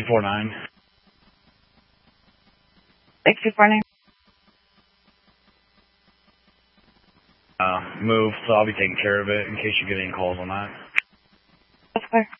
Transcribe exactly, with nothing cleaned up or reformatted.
four nine. six two four nine. Uh, move, so I'll be taking care of it in case you get any calls on that. That's clear.